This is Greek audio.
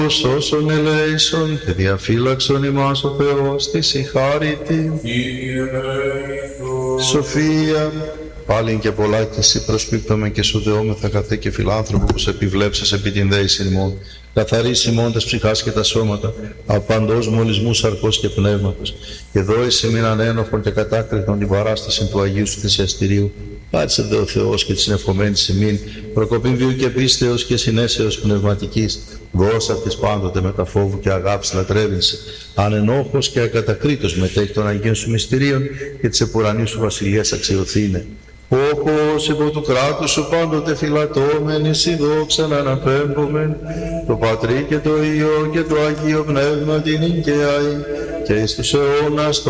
Σώσον ελέησον και διαφύλαξον ημάς ο Θεός της η χάριτη. Σοφία, πάλιν και πολλά και εσύ προσπίπτομαι και σου δεόμεθα καθέ και φιλάνθρωπο που σε επιβλέψες επί την δέησιν ημών. Καθαρίσει ημών τας ψυχάς και τα σώματα, απαντός μολυσμού σαρκός και πνεύματος. Και δώησε μην ανένοχον και κατάκριτον την παράσταση του Αγίου σου θυσιαστηρίου. Πάτησε δε ο Θεός και της συνευχομένης ημίν, προκοπήν βίου και πίστεως και συνέσεως πνευματικής. Δώσα της πάντοτε με τα φόβου και αγάπης λατρεύεινσε. Ανενόχος και ακατακρίτως μετέχει των Αγίων σου μυστηρίων και της επουρανίου σου βασιλείας αξιωθήνε. Όπως υπό του κράτους σου πάντοτε φυλατώμεν, εσύ δόξαν αναπέμπομεν, το Πατρί και το Υιό και το Αγίο Πνεύμα την Ικαιαή και εις τους αιώνας